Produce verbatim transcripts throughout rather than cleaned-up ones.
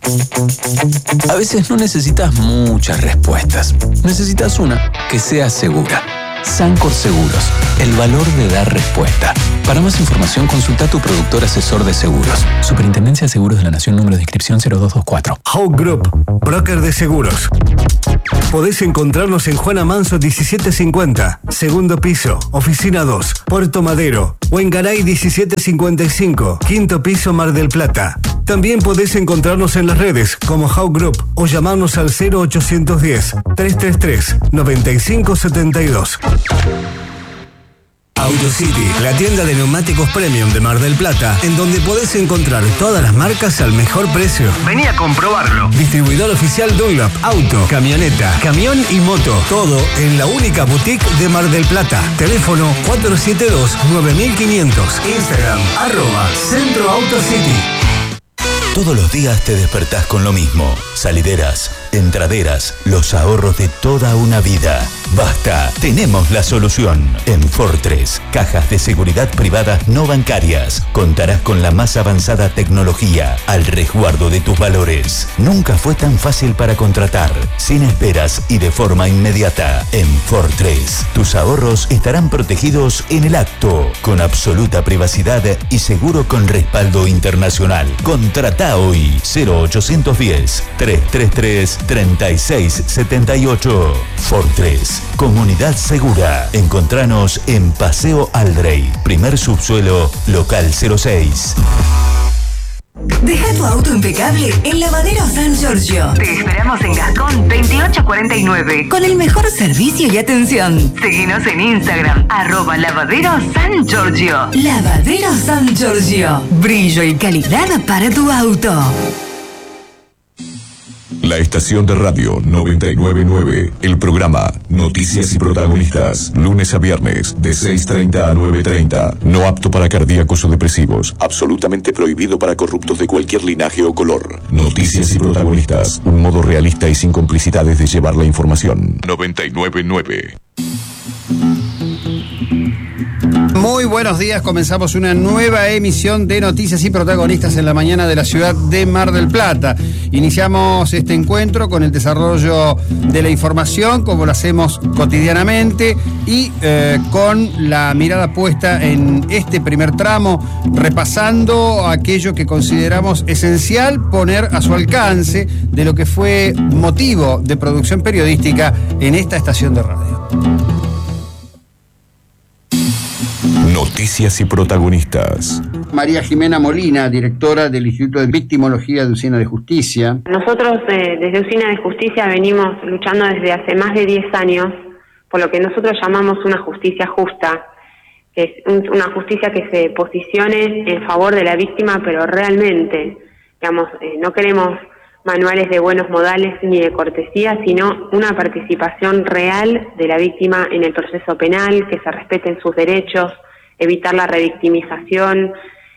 A veces no necesitas muchas respuestas. Necesitas una que sea segura. Sancor Seguros, el valor de dar respuesta. Para más información, consulta a tu productor asesor de seguros. Superintendencia de Seguros de la Nación, número de inscripción cero dos dos cuatro. Hawk Group, broker de seguros. Podés encontrarnos en Juana Manso diecisiete cincuenta, segundo piso, oficina dos, Puerto Madero, o en Garay diecisiete cincuenta y cinco, quinto piso, Mar del Plata. También podés encontrarnos en las redes como Hawk Group o llamarnos al cero ochocientos diez, trescientos treinta y tres, noventa y cinco setenta y dos. AutoCity, la tienda de neumáticos premium de Mar del Plata, en donde podés encontrar todas las marcas al mejor precio. Vení a comprobarlo. Distribuidor oficial Dunlop, auto, camioneta, camión y moto. Todo en la única boutique de Mar del Plata. Teléfono cuatro siete dos, nueve mil quinientos. Instagram, arroba Centro AutoCity. Todos los días te despertás con lo mismo. Salideras, entraderas, los ahorros de toda una vida. Basta, tenemos la solución. En Fortress, cajas de seguridad privadas no bancarias. Contarás con la más avanzada tecnología al resguardo de tus valores. Nunca fue tan fácil para contratar, sin esperas y de forma inmediata. En Fortress, tus ahorros estarán protegidos en el acto, con absoluta privacidad y seguro con respaldo internacional. Contrata hoy cero ochocientos diez, trescientos treinta y tres, treinta y seis setenta y ocho. Fortress, comunidad segura. Encontranos en Paseo Aldrey, primer subsuelo, local cero seis. Deja tu auto impecable en Lavadero San Giorgio. Te esperamos en Gascón veintiocho cuarenta y nueve con el mejor servicio y atención. Seguinos en Instagram, arroba Lavadero San Giorgio. Lavadero San Giorgio. Brillo y calidad para tu auto. La estación de radio noventa y nueve punto nueve, el programa Noticias y Protagonistas, lunes a viernes, de seis treinta a nueve treinta, no apto para cardíacos o depresivos, absolutamente prohibido para corruptos de cualquier linaje o color. Noticias y Protagonistas, un modo realista y sin complicidades de llevar la información. noventa y nueve punto nueve. Muy buenos días, comenzamos una nueva emisión de Noticias y Protagonistas en la mañana de la ciudad de Mar del Plata. Iniciamos este encuentro con el desarrollo de la información, como lo hacemos cotidianamente, y eh, con la mirada puesta en este primer tramo, repasando aquello que consideramos esencial poner a su alcance de lo que fue motivo de producción periodística en esta estación de radio. Noticias y Protagonistas. María Jimena Molina, directora del Instituto de Victimología de Usina de Justicia. Nosotros eh, desde Usina de Justicia venimos luchando desde hace más de diez años por lo que nosotros llamamos una justicia justa, que es un, una justicia que se posicione en favor de la víctima, pero realmente, digamos, eh, no queremos manuales de buenos modales ni de cortesía, sino una participación real de la víctima en el proceso penal, que se respeten sus derechos, evitar la revictimización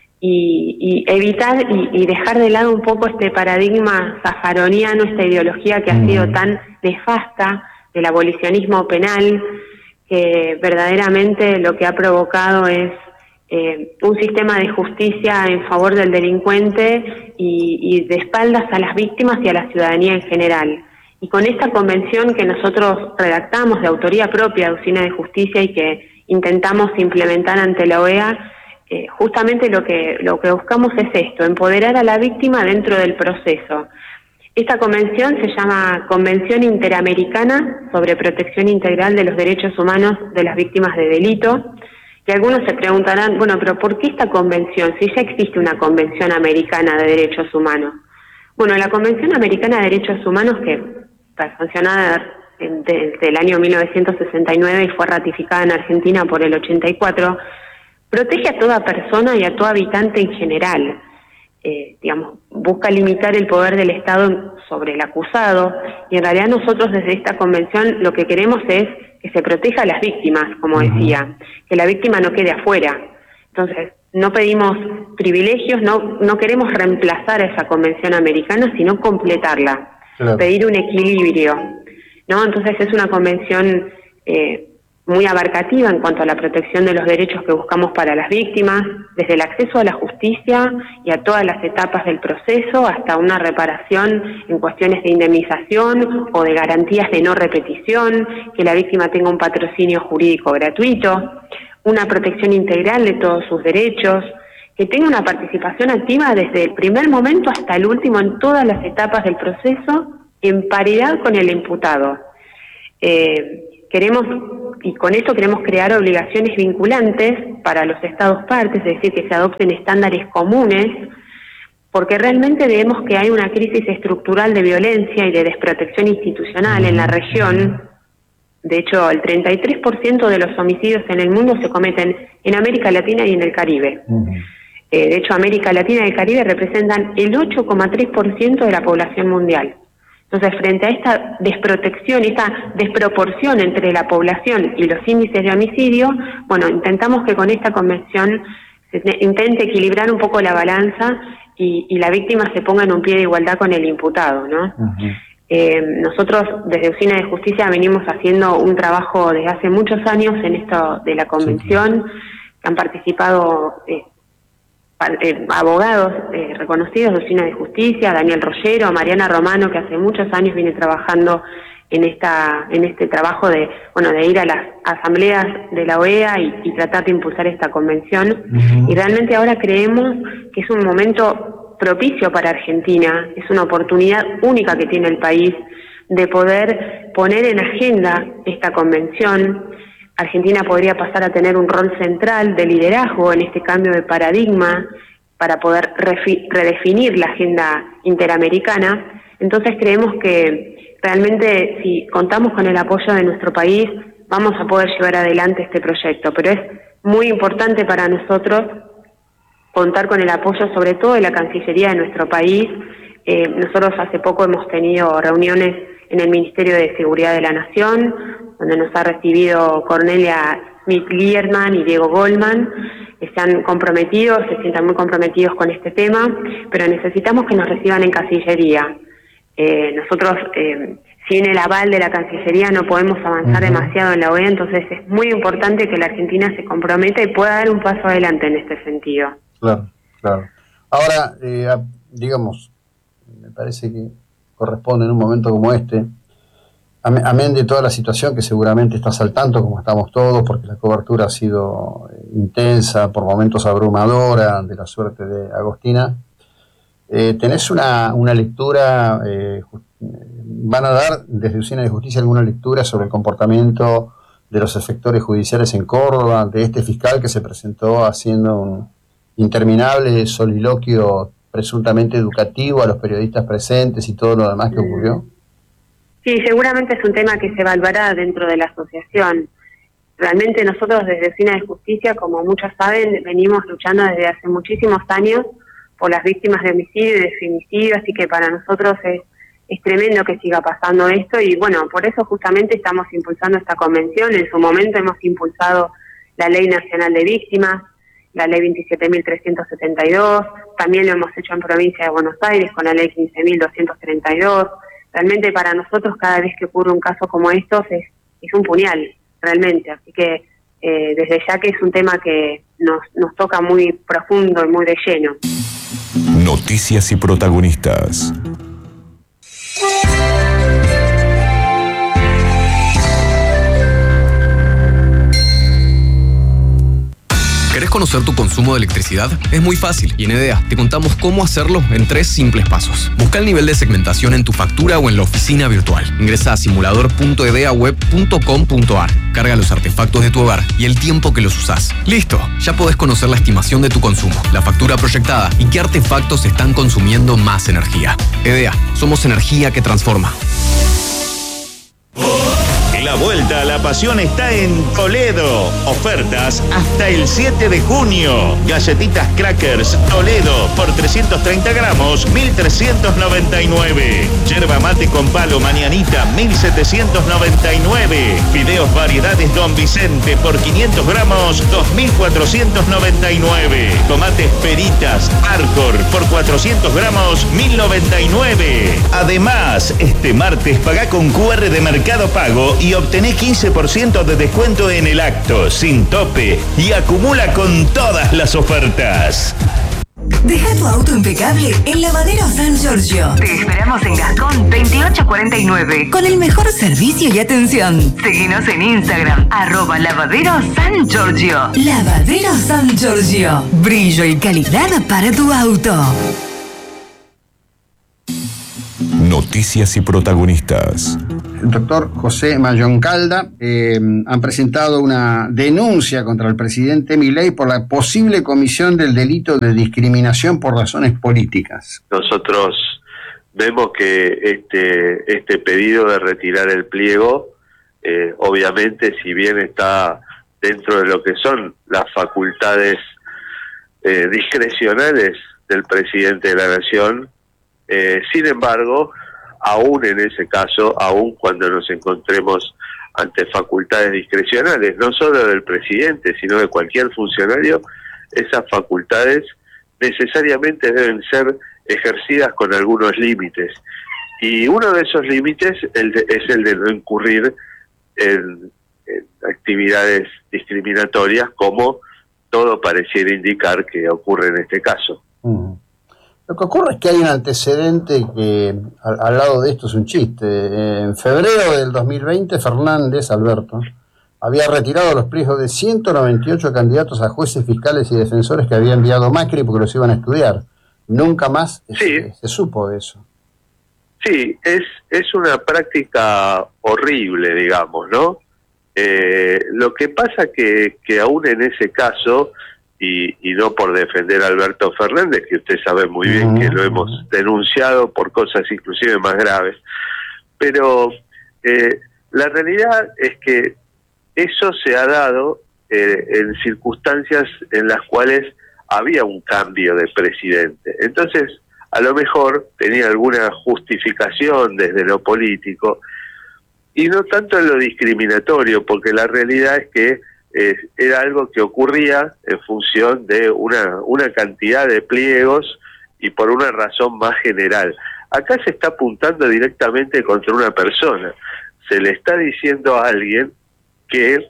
y, y evitar y, y dejar de lado un poco este paradigma safaroniano, esta ideología que ha sido tan nefasta del abolicionismo penal, que verdaderamente lo que ha provocado es eh, un sistema de justicia en favor del delincuente y, y de espaldas a las víctimas y a la ciudadanía en general. Y con esta convención que nosotros redactamos de autoría propia de Usina de Justicia y que intentamos implementar ante la O E A, eh, justamente lo que, lo que buscamos es esto, empoderar a la víctima dentro del proceso. Esta convención se llama Convención Interamericana sobre Protección Integral de los Derechos Humanos de las Víctimas de Delito. Y algunos se preguntarán, bueno, pero ¿por qué esta convención? Si ya existe una Convención Americana de Derechos Humanos. Bueno, la Convención Americana de Derechos Humanos, que fue sancionada desde el año mil novecientos sesenta y nueve y fue ratificada en Argentina por el ochenta y cuatro, protege a toda persona y a todo habitante en general. Eh, digamos, busca limitar el poder del Estado sobre el acusado, y en realidad nosotros desde esta convención lo que queremos es que se proteja a las víctimas, como decía, que la víctima no quede afuera. Entonces, no pedimos privilegios, no, no queremos reemplazar a esa convención americana, sino completarla, claro. Pedir un equilibrio, ¿no? Entonces es una convención eh, muy abarcativa en cuanto a la protección de los derechos que buscamos para las víctimas, desde el acceso a la justicia y a todas las etapas del proceso hasta una reparación en cuestiones de indemnización o de garantías de no repetición, que la víctima tenga un patrocinio jurídico gratuito, una protección integral de todos sus derechos, que tenga una participación activa desde el primer momento hasta el último en todas las etapas del proceso, en paridad con el imputado. Eh, queremos, y con esto queremos crear obligaciones vinculantes para los estados partes, es decir, que se adopten estándares comunes, porque realmente vemos que hay una crisis estructural de violencia y de desprotección institucional en la región. De hecho, el treinta y tres por ciento de los homicidios en el mundo se cometen en América Latina y en el Caribe. Uh-huh. Eh, de hecho, América Latina y el Caribe representan el ocho coma tres por ciento de la población mundial. Entonces, frente a esta desprotección, esta desproporción entre la población y los índices de homicidio, bueno, intentamos que con esta convención se intente equilibrar un poco la balanza y, y la víctima se ponga en un pie de igualdad con el imputado, ¿no? Uh-huh. Eh, nosotros desde Usina de Justicia venimos haciendo un trabajo desde hace muchos años en esto de la convención, sí. Que han participado eh, Eh, abogados eh, reconocidos de Usina de Justicia, Daniel Rollero, Mariana Romano, que hace muchos años viene trabajando en esta en este trabajo de bueno de ir a las asambleas de la O E A y, y tratar de impulsar esta convención. Uh-huh. Y realmente ahora creemos que es un momento propicio para Argentina, es una oportunidad única que tiene el país de poder poner en agenda esta convención. Argentina podría pasar a tener un rol central de liderazgo en este cambio de paradigma para poder refi- redefinir la agenda interamericana. Entonces creemos que realmente si contamos con el apoyo de nuestro país vamos a poder llevar adelante este proyecto, pero es muy importante para nosotros contar con el apoyo sobre todo de la Cancillería de nuestro país. Eh, nosotros hace poco hemos tenido reuniones en el Ministerio de Seguridad de la Nación, donde nos ha recibido Cornelia Smith-Lierman y Diego Goldman, que se han comprometido, se sientan muy comprometidos con este tema, pero necesitamos que nos reciban en Cancillería. Eh, nosotros, eh, sin el aval de la Cancillería, no podemos avanzar uh-huh. demasiado en la O E A, entonces es muy importante que la Argentina se comprometa y pueda dar un paso adelante en este sentido. Claro, claro. Ahora, eh, digamos, me parece que corresponde en un momento como este, amén de toda la situación que seguramente estás al tanto, como estamos todos, porque la cobertura ha sido intensa, por momentos abrumadora, de la suerte de Agostina, eh, ¿tenés una, una lectura, eh, van a dar desde Usina de Justicia alguna lectura sobre el comportamiento de los efectores judiciales en Córdoba, de este fiscal que se presentó haciendo un interminable soliloquio presuntamente educativo a los periodistas presentes y todo lo demás que ocurrió? Sí, seguramente es un tema que se evaluará dentro de la asociación. Realmente nosotros desde Usina de Justicia, como muchos saben, venimos luchando desde hace muchísimos años por las víctimas de homicidio y de femicidio, así que para nosotros es, es tremendo que siga pasando esto y bueno, por eso justamente estamos impulsando esta convención. En su momento hemos impulsado la Ley Nacional de Víctimas, la Ley veintisiete mil trescientos setenta y dos, también lo hemos hecho en Provincia de Buenos Aires con la Ley quince mil doscientos treinta y dos. Realmente para nosotros cada vez que ocurre un caso como estos es, es un puñal, realmente. Así que eh, desde ya que es un tema que nos, nos toca muy profundo y muy de lleno. Noticias y protagonistas. ¿Querés conocer tu consumo de electricidad? Es muy fácil y en EDEA te contamos cómo hacerlo en tres simples pasos. Busca el nivel de segmentación en tu factura o en la oficina virtual. Ingresa a simulador punto edeaweb punto com punto a r. Carga los artefactos de tu hogar y el tiempo que los usás. ¡Listo! Ya podés conocer la estimación de tu consumo, la factura proyectada y qué artefactos están consumiendo más energía. EDEA, somos energía que transforma. La vuelta a la pasión está en Toledo. Ofertas hasta el siete de junio. Galletitas Crackers Toledo por trescientos treinta gramos, mil trescientos noventa y nueve. Yerba mate con palo Mañanita, mil setecientos noventa y nueve. Fideos variedades Don Vicente por quinientos gramos, dos mil cuatrocientos noventa y nueve. Tomates Peritas Arcor por cuatrocientos gramos, mil noventa y nueve. Además, este martes pagá con Q R de Mercado Pago y obtené quince por ciento de descuento en el acto, sin tope, y acumula con todas las ofertas. Deja tu auto impecable en Lavadero San Giorgio. Te esperamos en Gascón veintiocho cuarenta y nueve con el mejor servicio y atención. Seguinos en Instagram, arroba Lavadero San Giorgio. Lavadero San Giorgio. Brillo y calidad para tu auto. Noticias y protagonistas. El doctor José Mayoncalda eh, han presentado una denuncia contra el presidente Milei por la posible comisión del delito de discriminación por razones políticas. Nosotros vemos que este este pedido de retirar el pliego, eh, obviamente, si bien está dentro de lo que son las facultades eh, discrecionales del presidente de la Nación, eh, sin embargo, aún en ese caso, aún cuando nos encontremos ante facultades discrecionales, no solo del presidente, sino de cualquier funcionario, esas facultades necesariamente deben ser ejercidas con algunos límites. Y uno de esos límites el de, es el de no incurrir en, en actividades discriminatorias, como todo pareciera indicar que ocurre en este caso. Uh-huh. Lo que ocurre es que hay un antecedente que al, al lado de esto es un chiste. En febrero del dos mil veinte, Fernández, Alberto, había retirado los pliegos de ciento noventa y ocho candidatos a jueces, fiscales y defensores que había enviado Macri porque los iban a estudiar. Nunca más sí. se, se supo de eso. Sí, es, es una práctica horrible, digamos, ¿no? Eh, lo que pasa que, que aún en ese caso... Y, y no por defender a Alberto Fernández, que usted sabe muy bien que lo hemos denunciado por cosas inclusive más graves, pero eh, la realidad es que eso se ha dado eh, en circunstancias en las cuales había un cambio de presidente. Entonces, a lo mejor tenía alguna justificación desde lo político, y no tanto en lo discriminatorio, porque la realidad es que Eh, era algo que ocurría en función de una, una cantidad de pliegos y por una razón más general. Acá se está apuntando directamente contra una persona. Se le está diciendo a alguien que,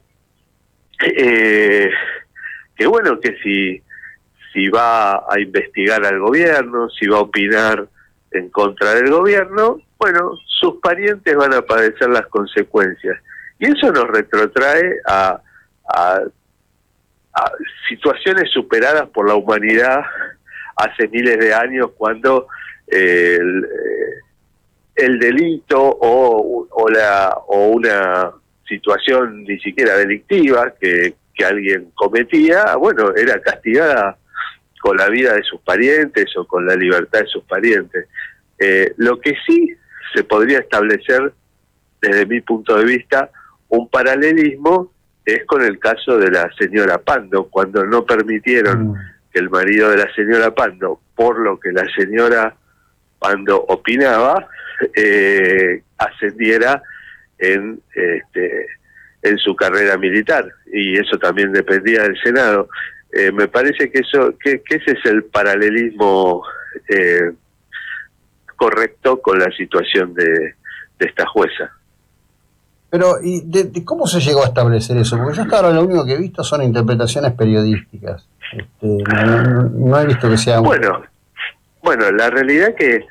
eh, que bueno, que si, si va a investigar al gobierno, si va a opinar en contra del gobierno, bueno, sus parientes van a padecer las consecuencias. Y eso nos retrotrae a A, a situaciones superadas por la humanidad hace miles de años, cuando eh, el, el delito o, o, la, o una situación ni siquiera delictiva que, que alguien cometía, bueno, era castigada con la vida de sus parientes o con la libertad de sus parientes. Eh, lo que sí se podría establecer, desde mi punto de vista, un paralelismo es con el caso de la señora Pando, cuando no permitieron mm. que el marido de la señora Pando, por lo que la señora Pando opinaba, eh, ascendiera en este en su carrera militar, y eso también dependía del Senado. Eh, me parece que eso que, que ese es el paralelismo eh, correcto con la situación de, de esta jueza. Pero, ¿y de, de cómo se llegó a establecer eso? Porque yo hasta ahora lo único que he visto son interpretaciones periodísticas. Este, no, no, no he visto que sea... Un... Bueno, bueno, la realidad que,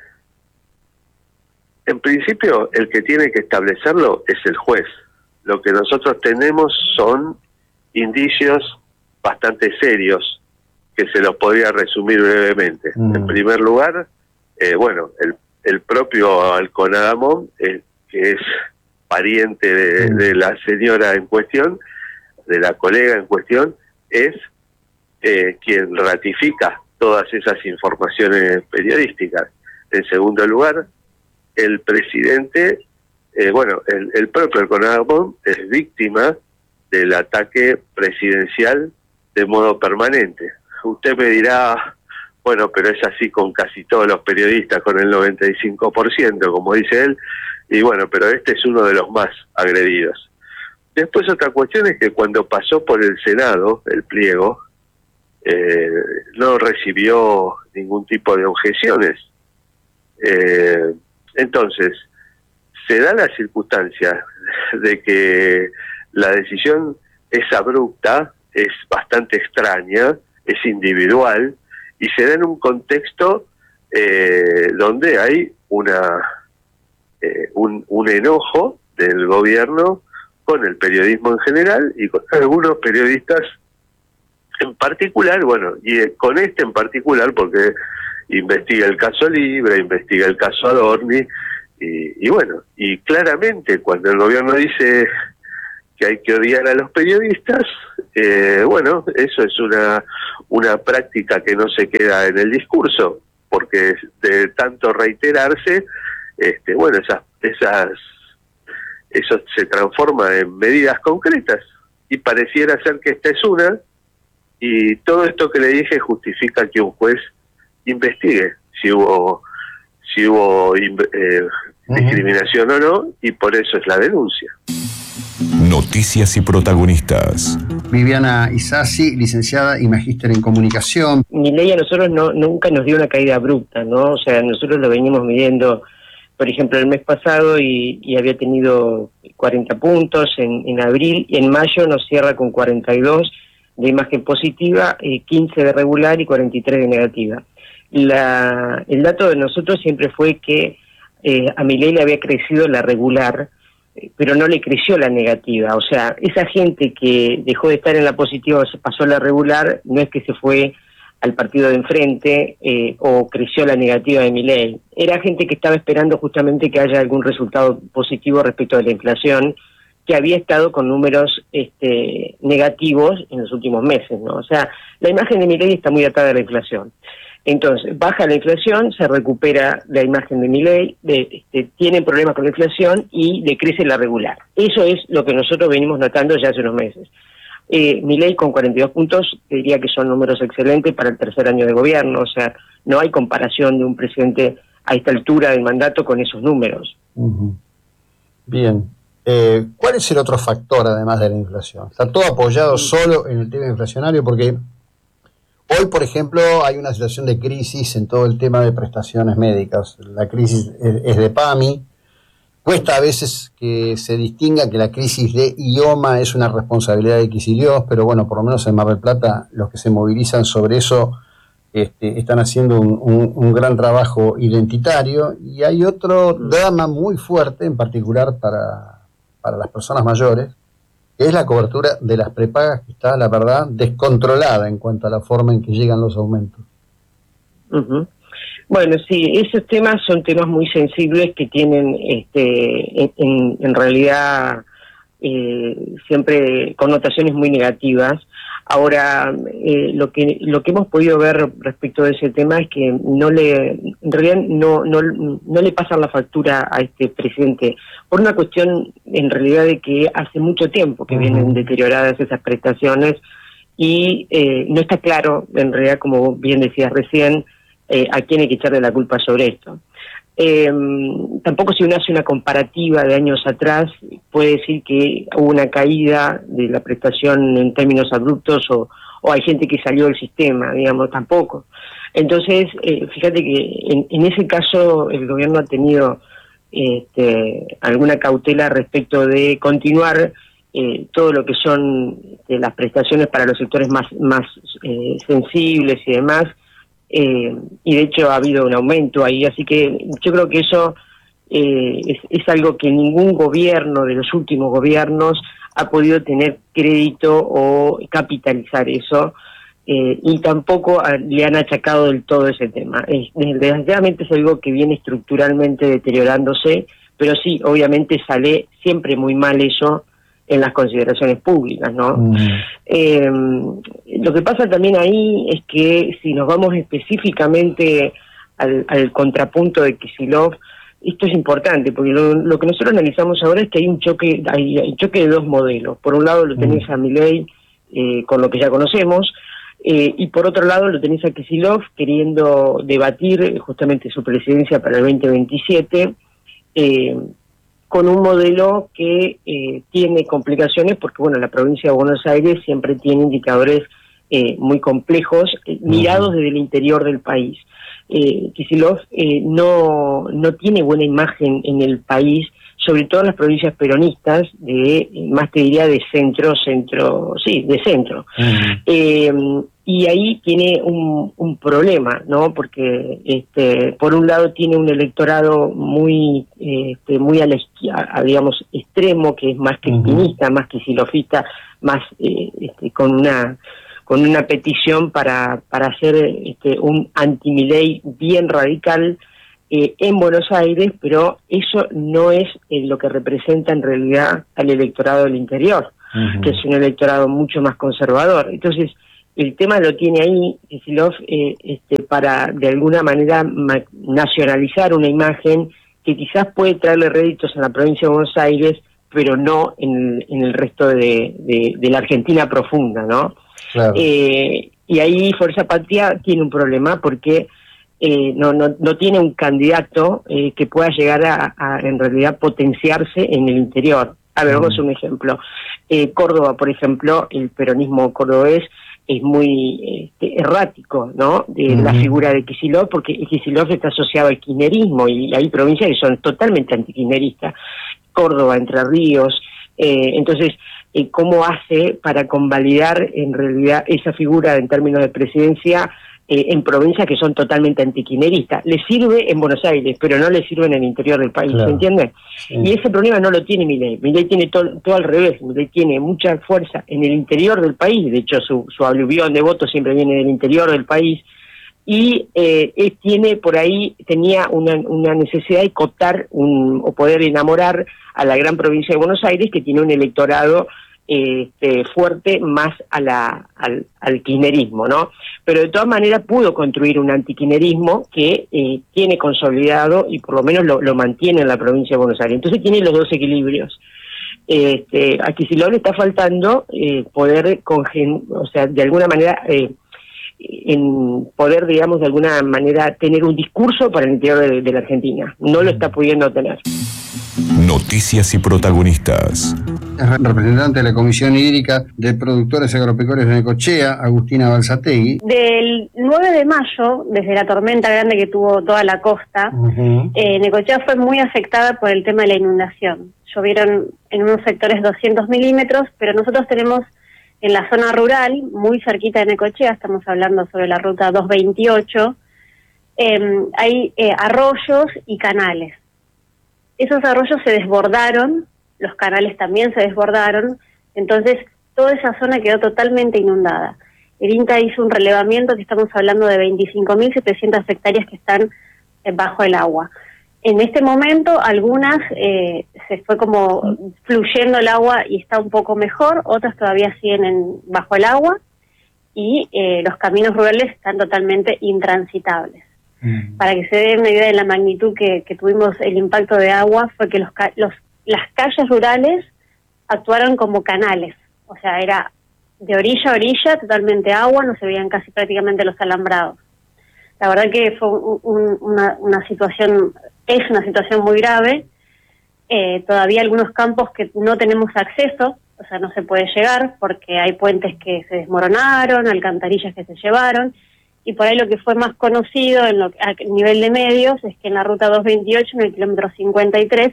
en principio, el que tiene que establecerlo es el juez. Lo que nosotros tenemos son indicios bastante serios, que se los podría resumir brevemente. Mm. En primer lugar, eh, bueno, el, el propio Alconadamón, eh, que es pariente de, de la señora en cuestión, de la colega en cuestión, es eh, quien ratifica todas esas informaciones periodísticas. En segundo lugar, el presidente, eh, bueno, el, el propio Alconadamón es víctima del ataque presidencial de modo permanente. Usted me dirá, bueno, pero es así con casi todos los periodistas, con el noventa y cinco por ciento, como dice él, y bueno, pero este es uno de los más agredidos. Después otra cuestión es que cuando pasó por el Senado, el pliego, eh, no recibió ningún tipo de objeciones. Eh, entonces, se da la circunstancia de que la decisión es abrupta, es bastante extraña, es individual y se da en un contexto eh, donde hay una eh, un, un enojo del gobierno con el periodismo en general y con algunos periodistas en particular, bueno, y con este en particular porque investiga el caso Libre, investiga el caso Adorni, y, y bueno, y claramente cuando el gobierno dice que hay que odiar a los periodistas, eh, bueno, eso es una, una práctica que no se queda en el discurso, porque de tanto reiterarse, este, bueno, esas, esas, eso se transforma en medidas concretas, y pareciera ser que esta es una, y todo esto que le dije justifica que un juez investigue si hubo si hubo eh, uh-huh. discriminación o no, y por eso es la denuncia. Noticias y protagonistas. Viviana Isasi, licenciada y magíster en comunicación. Milei a nosotros no, nunca nos dio una caída abrupta, ¿no? O sea, nosotros lo venimos midiendo, por ejemplo, el mes pasado y, y había tenido cuarenta puntos en, en abril, y en mayo nos cierra con cuarenta y dos de imagen positiva, eh, quince de regular y cuarenta y tres de negativa. La, el dato de nosotros siempre fue que eh, a Milei le había crecido la regular, eh, pero no le creció la negativa. O sea, esa gente que dejó de estar en la positiva, se pasó a la regular, no es que se fue al partido de enfrente eh, o creció la negativa de Milei. Era gente que estaba esperando justamente que haya algún resultado positivo respecto de la inflación, que había estado con números este, negativos en los últimos meses, ¿no? O sea, la imagen de Milei está muy atada a la inflación. Entonces, baja la inflación, se recupera la imagen de Milei, de, este, tienen problemas con la inflación y decrece la regular. Eso es lo que nosotros venimos notando ya hace unos meses. Eh, Milei con cuarenta y dos puntos, diría que son números excelentes para el tercer año de gobierno, o sea, no hay comparación de un presidente a esta altura del mandato con esos números. Uh-huh. Bien. Eh, ¿Cuál es el otro factor, además de la inflación? ¿Está todo apoyado solo en el tema inflacionario? Porque hoy, por ejemplo, hay una situación de crisis en todo el tema de prestaciones médicas. La crisis es, es de PAMI. Cuesta a veces que se distinga que la crisis de I O M A es una responsabilidad de Kicillof, pero bueno, por lo menos en Mar del Plata los que se movilizan sobre eso este, están haciendo un, un, un gran trabajo identitario. Y hay otro drama muy fuerte, en particular para... para las personas mayores, que es la cobertura de las prepagas, que está, la verdad, descontrolada en cuanto a la forma en que llegan los aumentos. Uh-huh. Bueno, sí, esos temas son temas muy sensibles que tienen, este, en, en, en realidad, eh, siempre connotaciones muy negativas. Ahora, eh, lo que lo que hemos podido ver respecto de ese tema es que no le, en realidad no no no le pasan la factura a este presidente por una cuestión, en realidad, de que hace mucho tiempo que uh-huh. vienen deterioradas esas prestaciones y eh, no está claro, en realidad, como bien decías recién, eh, a quién hay que echarle la culpa sobre esto. Eh, tampoco, si uno hace una comparativa de años atrás, puede decir que hubo una caída de la prestación en términos abruptos o, o hay gente que salió del sistema, digamos, tampoco. Entonces, eh, fíjate que en, en ese caso el gobierno ha tenido este, alguna cautela respecto de continuar eh, todo lo que son eh, las prestaciones para los sectores más, más eh, sensibles y demás. Eh, y de hecho ha habido un aumento ahí, así que yo creo que eso eh, es, es algo que ningún gobierno de los últimos gobiernos ha podido tener crédito o capitalizar eso, eh, y tampoco a, le han achacado del todo ese tema. Es, desgraciadamente es algo que viene estructuralmente deteriorándose, pero sí, obviamente sale siempre muy mal eso en las consideraciones públicas, ¿no? Mm. Eh, lo que pasa también ahí es que si nos vamos específicamente al, al contrapunto de Kicillof, esto es importante, porque lo, lo que nosotros analizamos ahora es que hay un choque, hay, hay choque de dos modelos. Por un lado lo tenés mm. a Milei eh, con lo que ya conocemos, eh, y por otro lado lo tenés a Kicillof queriendo debatir justamente su presidencia para el veinte veintisiete, eh, con un modelo que eh, tiene complicaciones porque, bueno, la provincia de Buenos Aires siempre tiene indicadores eh, muy complejos, eh, mirados desde el interior del país. eh, Kicillof eh, no, no tiene buena imagen en el país, sobre todo en las provincias peronistas, de más te diría de centro, centro, sí, de centro. Uh-huh. Eh, y ahí tiene un, un problema, ¿no? Porque este, por un lado tiene un electorado muy, este, muy a la izquierda, digamos, extremo, que es más cristinista, uh-huh. más kicillofista, más eh, este, con una con una petición para para hacer este, un anti-Milei bien radical eh, en Buenos Aires, pero eso no es eh, lo que representa en realidad al electorado del interior, uh-huh. que es un electorado mucho más conservador. Entonces, el tema lo tiene ahí Kicillof eh, este, para de alguna manera ma- nacionalizar una imagen que quizás puede traerle réditos en la provincia de Buenos Aires, pero no en, en el resto de, de, de la Argentina profunda, ¿no? Claro. Eh, y ahí Fuerza Patria tiene un problema porque eh, no, no, no tiene un candidato eh, que pueda llegar a, a en realidad potenciarse en el interior. A ver, vamos a un ejemplo. Eh, Córdoba, por ejemplo, el peronismo cordobés es muy este, errático, ¿no? De uh-huh. la figura de Kicillof, porque Kicillof está asociado al kirchnerismo y hay provincias que son totalmente antikirchneristas. Córdoba, Entre Ríos, eh, entonces, eh, ¿cómo hace para convalidar en realidad esa figura en términos de presidencia eh, en provincias que son totalmente antikirchneristas? Le sirve en Buenos Aires, pero no le sirve en el interior del país, claro. ¿Se entiende? Sí. Y ese problema no lo tiene Milei. Milei tiene todo, todo al revés. Milei tiene mucha fuerza en el interior del país, de hecho su, su aluvión de votos siempre viene del interior del país, y eh, él tiene por ahí, tenía una, una necesidad de cooptar un, o poder enamorar a la gran provincia de Buenos Aires, que tiene un electorado eh, eh, fuerte más a la, al, al kirchnerismo, ¿no? Pero de todas maneras pudo construir un antikirchnerismo que eh, tiene consolidado y por lo menos lo, lo mantiene en la provincia de Buenos Aires. Entonces tiene los dos equilibrios. Este, a Kicillof le está faltando eh, poder, congen, o sea, de alguna manera... Eh, en poder, digamos, de alguna manera tener un discurso para el interior de, de la Argentina. No lo está pudiendo tener. Noticias y protagonistas. El representante de la Comisión Hídrica de Productores Agropecuarios de Necochea, Agustina Balsategui. Del nueve de mayo, desde la tormenta grande que tuvo toda la costa, uh-huh. eh, Necochea fue muy afectada por el tema de la inundación. Llovieron en unos sectores doscientos milímetros, pero nosotros tenemos en la zona rural, muy cerquita de Necochea, estamos hablando sobre la ruta doscientos veintiocho, eh, hay eh, arroyos y canales. Esos arroyos se desbordaron, los canales también se desbordaron, entonces toda esa zona quedó totalmente inundada. El INTA hizo un relevamiento que estamos hablando de veinticinco mil setecientas hectáreas que están eh, bajo el agua. En este momento, algunas eh, se fue como fluyendo el agua y está un poco mejor, otras todavía siguen en, bajo el agua y eh, los caminos rurales están totalmente intransitables. Mm. Para que se den una idea de la magnitud que, que tuvimos el impacto de agua, fue que los, los las calles rurales actuaron como canales, o sea, era de orilla a orilla, totalmente agua, no se veían casi prácticamente los alambrados. La verdad que fue un, un, una, una situación, es una situación muy grave. Eh, todavía algunos campos que no tenemos acceso, o sea, no se puede llegar porque hay puentes que se desmoronaron, alcantarillas que se llevaron, y por ahí lo que fue más conocido en lo, a nivel de medios es que en la ruta doscientos veintiocho, en el kilómetro cincuenta y tres,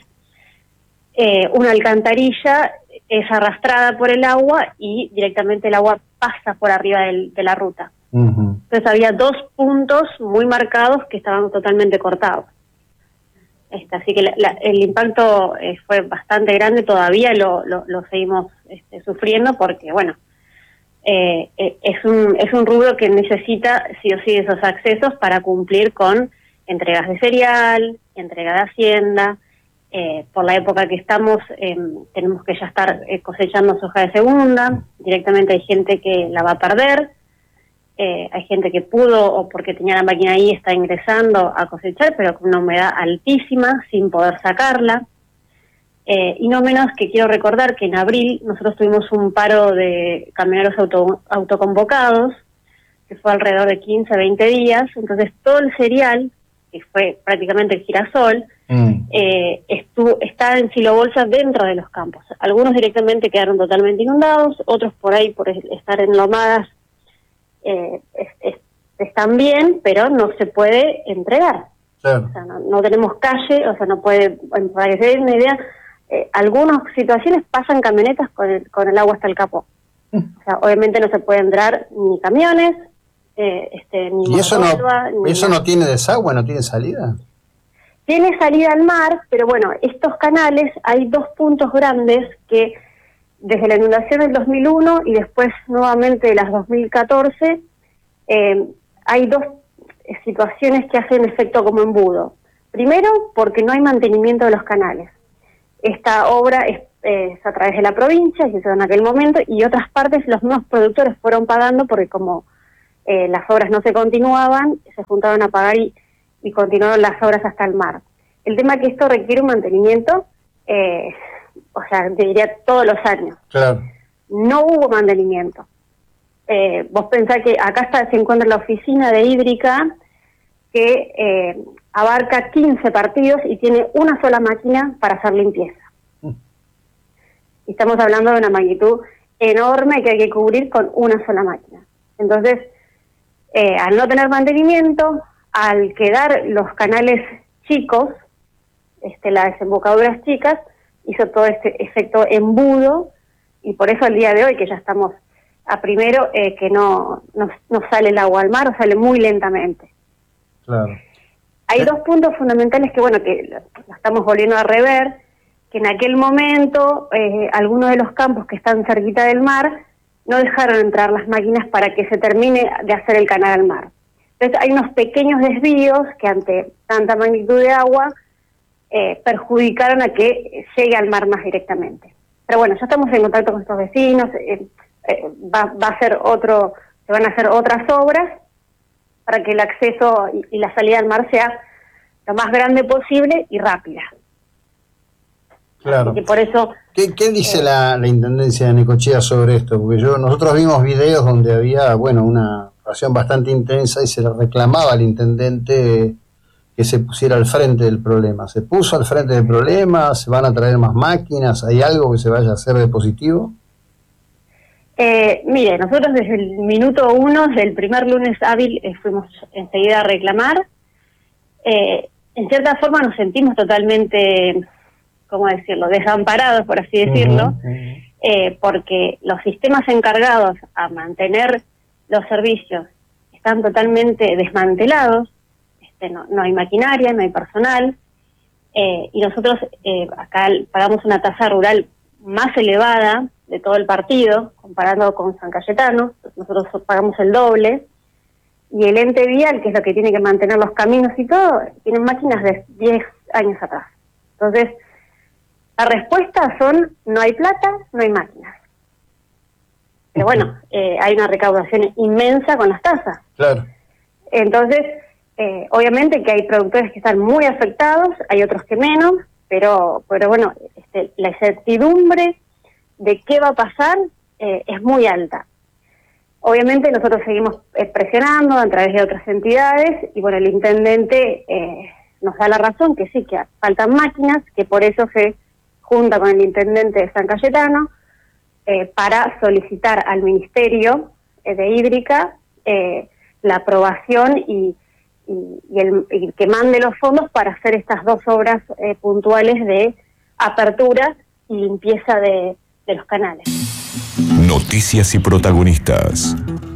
eh, una alcantarilla es arrastrada por el agua y directamente el agua pasa por arriba del, de la ruta. Uh-huh. Entonces había dos puntos muy marcados que estaban totalmente cortados. Este, así que la, la, el impacto eh, fue bastante grande, todavía lo, lo, lo seguimos este, sufriendo porque, bueno, eh, eh, es un es un rubro que necesita sí o sí esos accesos para cumplir con entregas de cereal, entrega de hacienda. Eh, por la época que estamos, eh, tenemos que ya estar eh, cosechando soja de segunda, directamente hay gente que la va a perder. Eh, hay gente que pudo, o porque tenía la máquina ahí, está ingresando a cosechar, pero con una humedad altísima, sin poder sacarla. Eh, y no menos que quiero recordar que en abril nosotros tuvimos un paro de camioneros auto, autoconvocados, que fue alrededor de quince a veinte días. Entonces todo el cereal, que fue prácticamente el girasol, mm. eh, estuvo, está en silobolsas dentro de los campos. Algunos directamente quedaron totalmente inundados, otros por ahí, por estar en lomadas, Eh, es, es, están bien, pero no se puede entregar. Claro. O sea, no, no tenemos calle, o sea, no puede, para que se den una idea, eh, algunas situaciones pasan camionetas con el, con el agua hasta el capó. O sea, obviamente no se puede entrar ni camiones, eh, este, ni ¿Y eso motorolva, no, ni eso nada. no tiene desagüe, no tiene salida? Tiene salida al mar, pero bueno, estos canales, hay dos puntos grandes que desde la inundación del dos mil uno y después nuevamente de las dos mil catorce, eh, hay dos situaciones que hacen efecto como embudo. Primero, porque no hay mantenimiento de los canales. Esta obra es, eh, es a través de la provincia, se hizo en aquel momento, y otras partes los nuevos productores fueron pagando porque como eh, las obras no se continuaban, se juntaron a pagar y, y continuaron las obras hasta el mar. El tema es que esto requiere un mantenimiento, eh, o sea, te diría todos los años. Claro. No hubo mantenimiento. Eh, vos pensás que acá está, se encuentra la oficina de hídrica que eh, abarca quince partidos y tiene una sola máquina para hacer limpieza. Mm. Y estamos hablando de una magnitud enorme que hay que cubrir con una sola máquina. Entonces, eh, al no tener mantenimiento, al quedar los canales chicos, este, las desembocaduras chicas, hizo todo este efecto embudo, y por eso al día de hoy, que ya estamos a primero, eh, que no, no, no sale el agua al mar, o sale muy lentamente. Claro. Hay dos puntos fundamentales que, bueno, que lo estamos volviendo a rever, que en aquel momento eh, algunos de los campos que están cerquita del mar no dejaron entrar las máquinas para que se termine de hacer el canal al mar. Entonces hay unos pequeños desvíos que ante tanta magnitud de agua eh, perjudicaron a que llegue al mar más directamente. Pero bueno, ya estamos en contacto con estos vecinos, eh, eh, va, va a ser otro, se van a hacer otras obras para que el acceso y, y la salida al mar sea lo más grande posible y rápida. Claro. Y por eso... ¿Qué, qué dice eh, la, la Intendencia de Necochea sobre esto? Porque yo nosotros vimos videos donde había, bueno, una relación bastante intensa y se le reclamaba al intendente que se pusiera al frente del problema. ¿Se puso al frente del problema? ¿Se van a traer más máquinas? ¿Hay algo que se vaya a hacer de positivo? Eh, mire, nosotros desde el minuto uno, del primer lunes hábil, eh, fuimos enseguida a reclamar. Eh, en cierta forma nos sentimos totalmente, ¿cómo decirlo?, desamparados, por así decirlo, uh-huh, uh-huh. Eh, porque los sistemas encargados a mantener los servicios están totalmente desmantelados, este, no, no hay maquinaria, no hay personal, eh, y nosotros eh, acá pagamos una tasa rural más elevada de todo el partido, comparando con San Cayetano. Nosotros pagamos el doble, y el ente vial, que es lo que tiene que mantener los caminos y todo, tienen máquinas de diez años atrás. Entonces, la respuesta son, no hay plata, no hay máquinas. Pero bueno, eh, hay una recaudación inmensa con las tasas. Claro. Entonces, eh, obviamente que hay productores que están muy afectados, hay otros que menos, pero, pero bueno, este, la incertidumbre de qué va a pasar eh, es muy alta. Obviamente nosotros seguimos eh, presionando a través de otras entidades, y bueno, el intendente eh, nos da la razón que sí, que faltan máquinas, que por eso se junta con el intendente de San Cayetano eh, para solicitar al Ministerio eh, de Hídrica eh, la aprobación y, y, y, el, y que mande los fondos para hacer estas dos obras eh, puntuales de apertura y limpieza de de los canales. Noticias y protagonistas.